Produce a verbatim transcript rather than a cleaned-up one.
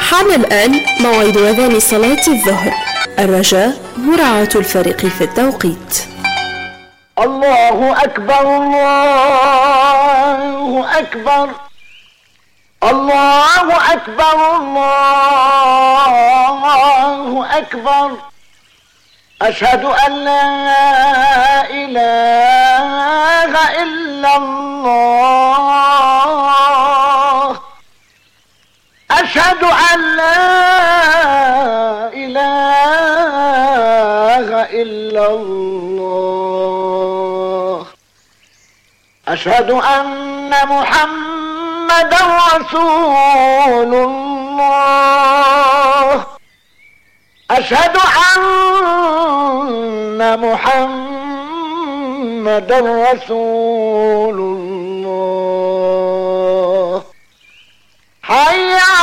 حان الآن موعد أذان صلاة الظهر. الرجاء مراعاة الفريق في التوقيت. الله أكبر الله أكبر الله أكبر الله أكبر. أشهد أن لا إله إلا الله أشهد أن لا إله إلا الله أشهد أن محمدا رسول الله أشهد أن محمدا رسول الله. حي